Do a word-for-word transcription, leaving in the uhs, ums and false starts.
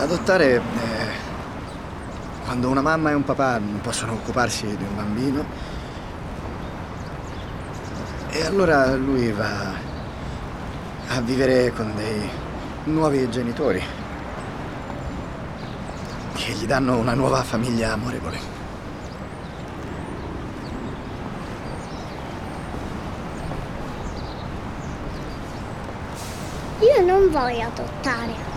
Adottare è quando una mamma e un papà non possono occuparsi di un bambino, e allora lui va a vivere con dei nuovi genitori che gli danno una nuova famiglia amorevole. Io non voglio adottare.